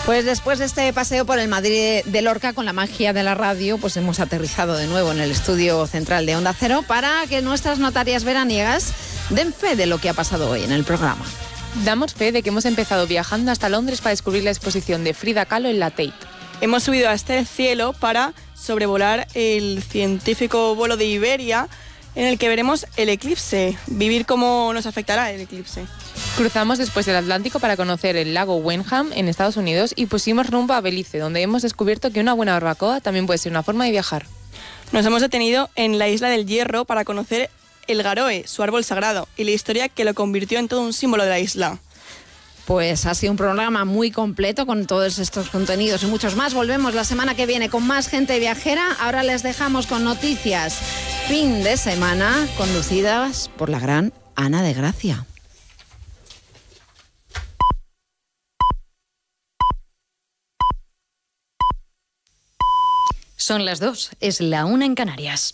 Pues después de este paseo por el Madrid de Lorca con la magia de la radio, pues hemos aterrizado de nuevo en el estudio central de Onda Cero para que nuestras notarias veraniegas den fe de lo que ha pasado hoy en el programa. Damos fe de que hemos empezado viajando hasta Londres para descubrir la exposición de Frida Kahlo en la Tate. Hemos subido hasta el cielo para sobrevolar el científico vuelo de Iberia, en el que veremos el eclipse, vivir cómo nos afectará el eclipse. Cruzamos después el Atlántico para conocer el lago Wenham en Estados Unidos y pusimos rumbo a Belice, donde hemos descubierto que una buena barbacoa también puede ser una forma de viajar. Nos hemos detenido en la Isla del Hierro para conocer el garoe, su árbol sagrado, y la historia que lo convirtió en todo un símbolo de la isla. Pues ha sido un programa muy completo con todos estos contenidos y muchos más. Volvemos la semana que viene con más gente viajera. Ahora les dejamos con noticias fin de semana conducidas por la gran Ana de Gracia. Son las 2, es la 1 en Canarias.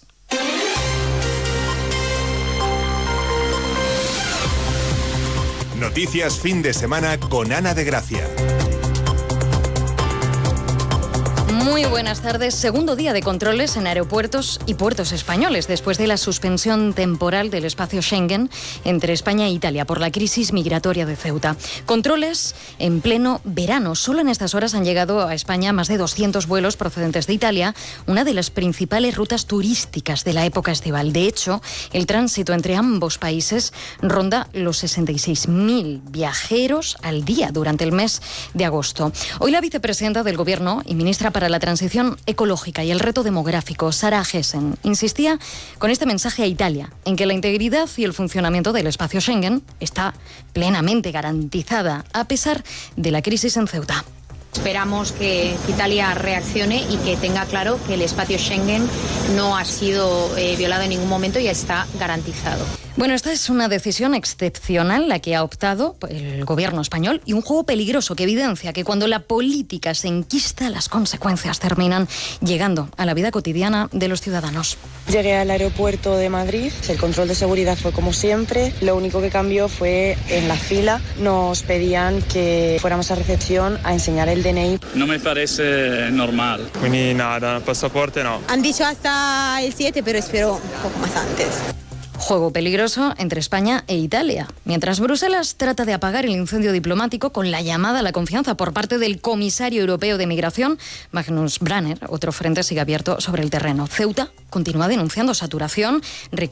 Noticias fin de semana con Ana de Gracia. Muy buenas tardes. Segundo día de controles en aeropuertos y puertos españoles después de la suspensión temporal del espacio Schengen entre España e Italia por la crisis migratoria de Ceuta. Controles en pleno verano. Solo en estas horas han llegado a España más de 200 vuelos procedentes de Italia, una de las principales rutas turísticas de la época estival. De hecho, el tránsito entre ambos países ronda los 66.000 viajeros al día durante el mes de agosto. Hoy la vicepresidenta del Gobierno y ministra para la transición ecológica y el reto demográfico, Sara Gessen, insistía con este mensaje a Italia, en que la integridad y el funcionamiento del espacio Schengen está plenamente garantizada, a pesar de la crisis en Ceuta. Esperamos que Italia reaccione y que tenga claro que el espacio Schengen no ha sido violado en ningún momento y está garantizado. Bueno, esta es una decisión excepcional la que ha optado el gobierno español y un juego peligroso que evidencia que cuando la política se enquista, las consecuencias terminan llegando a la vida cotidiana de los ciudadanos. Llegué al aeropuerto de Madrid, el control de seguridad fue como siempre, lo único que cambió fue en la fila, nos pedían que fuéramos a recepción a enseñar el DNI. No me parece normal. Quindi nada, pasaporte no. Han dicho hasta el 7, pero espero un poco más antes. Juego peligroso entre España e Italia. Mientras Bruselas trata de apagar el incendio diplomático con la llamada a la confianza por parte del comisario europeo de migración, Magnus Brunner, otro frente sigue abierto sobre el terreno. Ceuta continúa denunciando saturación,